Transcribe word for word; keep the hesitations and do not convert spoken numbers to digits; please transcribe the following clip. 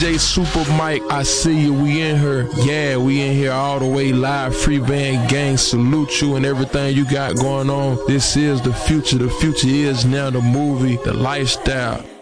J Super Mike, I see you, we in here. Yeah, we in here all the way live. Free Band Gang, salute you and everything you got going on. This is the future. The future is now the movie, the lifestyle.